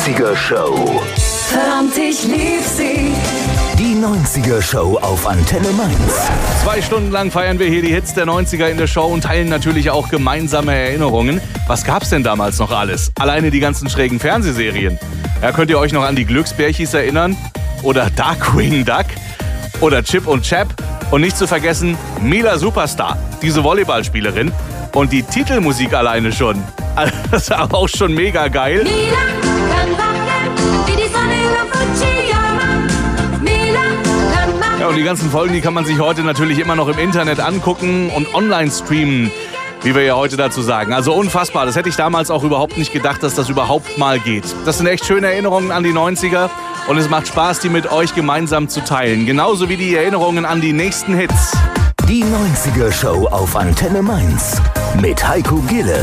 90er Show. Verdammt, ich lieb sie. Die 90er Show auf Antenne Mainz. 2 Stunden lang feiern wir hier die Hits der 90er in der Show und teilen natürlich auch gemeinsame Erinnerungen. Was gab's denn damals noch alles? Alleine die ganzen schrägen Fernsehserien. Ja, könnt ihr euch noch an die Glücksbärchis erinnern? Oder Darkwing Duck? Oder Chip und Chap? Und nicht zu vergessen, Mila Superstar, diese Volleyballspielerin. Und die Titelmusik alleine schon. Das ist aber auch schon mega geil. Mila kann wackeln, wie die Sonne über Fujiyama. Mila kann machen. Ja, und die ganzen Folgen, die kann man sich heute natürlich immer noch im Internet angucken und online streamen, wie wir ja heute dazu sagen. Also unfassbar, das hätte ich damals auch überhaupt nicht gedacht, dass das überhaupt mal geht. Das sind echt schöne Erinnerungen an die 90er und es macht Spaß, die mit euch gemeinsam zu teilen. Genauso wie die Erinnerungen an die nächsten Hits. Die 90er Show auf Antenne Mainz mit Heiko Gille.